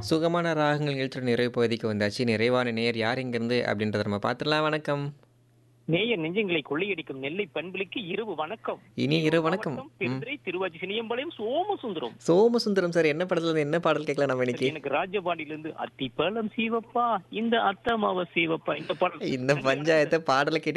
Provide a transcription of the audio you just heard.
சுகமான ராகங்கள் நிகழ்ச்சியோட நிறைவு பகுதிக்கு வந்தாச்சு. நிறைவான நேயர் யார் இங்கிருந்து அப்படின்றத நம்ம பார்த்துடலாம். வணக்கம். நேய நெஞ்சங்களை கொள்ளையடிக்கும் நெல்லை பண்புலிக்கு இரவு வணக்கம். இனிய ஈரோடு இரவு வணக்கம். மாவட்டம் பெருந்துறை திருவாச்சி சினியம்பாளையம் சோமசுந்தரம். சோமசுந்தரம் சார் என்ன படத்துல இருந்து என்ன பாடல் கேட்கலாம் நம்ம இன்னைக்கு? எனக்கு ராஜபாண்டியிலிருந்து அத்திப்பழம் சீவப்பா இந்த அத்தமாவ சீவப்பா இந்த பாடல் இந்த பஞ்சாயத்தை பாடலை கேட்டு